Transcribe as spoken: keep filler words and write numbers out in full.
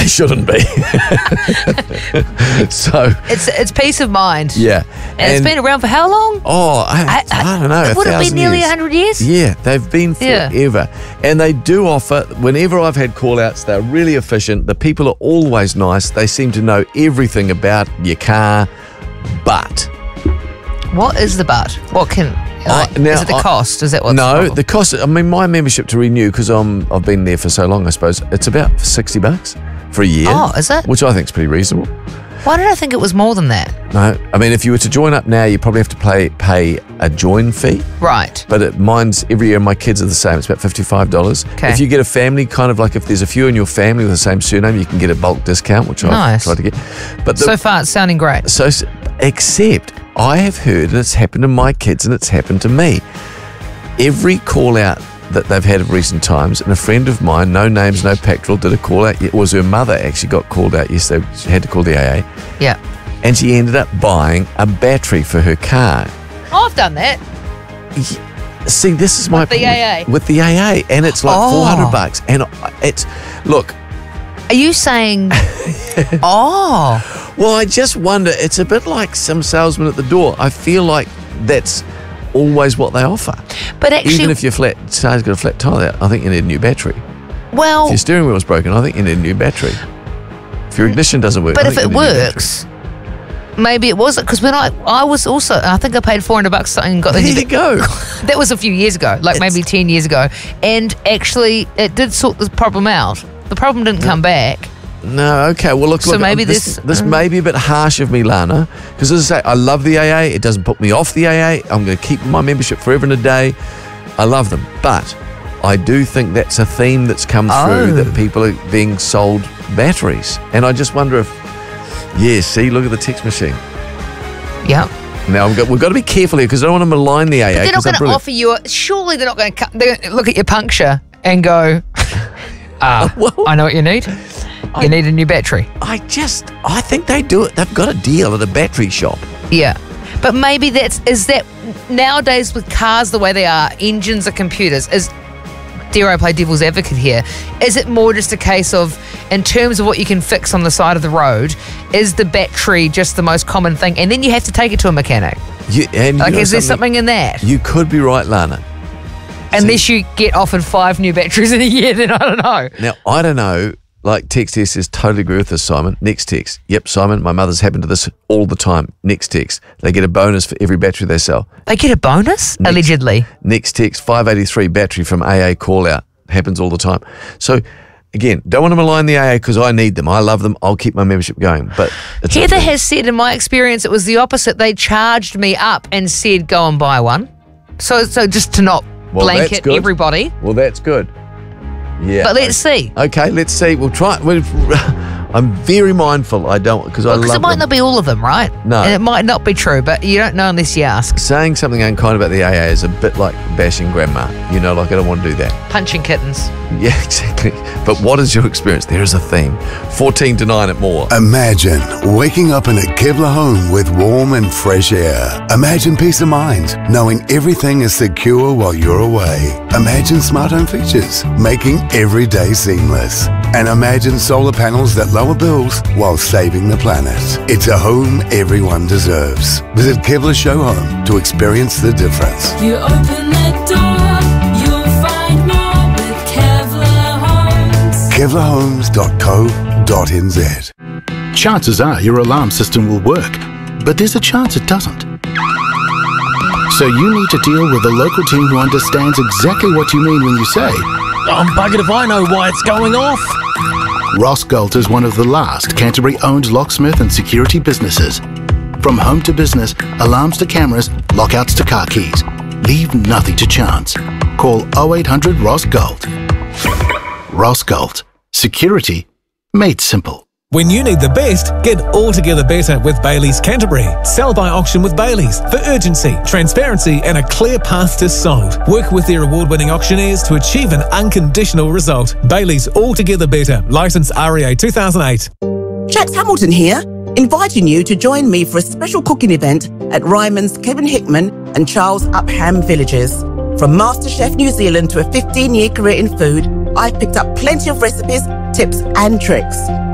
they shouldn't be. So It's it's peace of mind. yeah. And, it's been around for how long? Oh, I, I, I don't know. It a would have been thousand nearly years. one hundred years. Yeah, they've been Yeah. forever. And they do offer, whenever I've had call-outs, they're really efficient. The people are always nice. They seem to know everything about your car. But What is the but? What can... Like, I- now is it the I- cost? Is that what's no, the the cost, I mean, my membership to renew, because I'm I've been there for so long, I suppose, it's about sixty bucks for a year. Oh, is it? Which I think is pretty reasonable. Why did I think it was more than that? No, I mean, if you were to join up now, you probably have to pay pay a join fee. Right. But it, mine's every year, my kids are the same. It's about fifty-five dollars. Okay. If you get a family, kind of like if there's a few in your family with the same surname, you can get a bulk discount, which I've Nice. tried to get. But the, So far, it's sounding great. so, except I have heard, and it's happened to my kids and it's happened to me, every call out that they've had of recent times, and a friend of mine, no names, no pectoral, did a call out. It was her mother actually got called out yesterday. She had to call the A A. Yeah. And she ended up buying a battery for her car. Oh, I've done that. See, this is my With the point. A A? With the A A, and it's like Oh. four hundred bucks, and it's look. Are you saying... oh. Well, I just wonder. It's a bit like some salesman at the door. I feel like that's always what they offer. But actually... Even if your flat tire's got a flat tire, I think you need a new battery. well... If your steering wheel's broken, I think you need a new battery. If your ignition doesn't work, But I if think it you need a new battery. works, maybe it wasn't. Because when I, I was also, I think I paid four hundred bucks and got the There new you go. That was a few years ago, like It's- maybe ten years ago. And actually, it did sort the problem out. The problem didn't come back. No, okay. Well, look, So look maybe this, this- this uh, may be a bit harsh of me, Lana, because as I say, I love the A A. It doesn't put me off the A A. I'm going to keep my membership forever and a day. I love them, but I do think that's a theme that's come Oh. through, that people are being sold batteries, and I just wonder if, yeah, see, look at the text machine. Yeah. Now I'm go, we've got to be careful here because I don't want to malign the A A. They're not 'cause going to brilliant. offer you a, surely they're not going to they're gonna look at your puncture and go, ah, Well- I know what you need. You need a new battery. I just, I think they do it. They've got a deal at a battery shop. Yeah. But maybe that's, is that nowadays with cars the way they are, engines are computers, is, dare I play devil's advocate here, is it more just a case of, in terms of what you can fix on the side of the road, is the battery just the most common thing? And then you have to take it to a mechanic. You, and Like, you know is there something in that? You could be right, Lana. Unless you get offered five new batteries in a year, then I don't know. Now, I don't know, like text here says, totally agree with this, Simon. Next text. Yep, Simon, my mother's happened to this all the time. Next text. They get a bonus for every battery they sell. They get a bonus? Next- Allegedly. Next text, five eighty-three battery from A A call out. Happens all the time. So, again, don't want to malign the A A because I need them. I love them. I'll keep my membership going. But it's Heather has said, in my experience, it was the opposite. They charged me up and said, go and buy one. So, so just to not Well, that's blanket good. everybody. Well, that's good. Yeah. But let's see. Okay, let's see. We'll try. We'll, I'm very mindful. I don't because I Because love it might them. not be all of them, right? No. And it might not be true, but you don't know unless you ask. Saying something unkind about the A A is a bit like bashing grandma. You know, like I don't want to do that. Punching kittens. Yeah, exactly. But what is your experience? There is a theme. fourteen to nine at more. Imagine waking up in a Kevlar home with warm and fresh air. Imagine peace of mind, knowing everything is secure while you're away. Imagine smart home features, making every day seamless. And imagine solar panels that lower bills while saving the planet. It's a home everyone deserves. Visit Kevlar Show Home to experience the difference. You open the door, you'll find more with Kevlar Homes. Kevlar Homes dot co dot n z. Chances are your alarm system will work, but there's a chance it doesn't. So you need to deal with a local team who understands exactly what you mean when you say, I'm buggered if I know why it's going off. Ross Galt is one of the last Canterbury-owned locksmith and security businesses. From home to business, alarms to cameras, lockouts to car keys. Leave nothing to chance. Call oh eight hundred Ross Galt. Ross Galt. Security made simple. When you need the best, get altogether better with Bailey's Canterbury. Sell by auction with Bailey's for urgency, transparency and a clear path to sold. Work with their award-winning auctioneers to achieve an unconditional result. Bailey's Altogether Better. Licence R E A two thousand eight. Jax Hamilton here, inviting you to join me for a special cooking event at Ryman's Kevin Hickman and Charles Upham Villages. From MasterChef New Zealand to a fifteen-year career in food, I've picked up plenty of recipes, tips and tricks.